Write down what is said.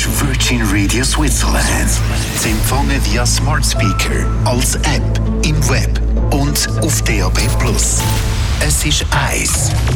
ist Virgin Radio Switzerland. Sie empfangen via Smart Speaker, als App, im Web und auf DAB+. Es ist 1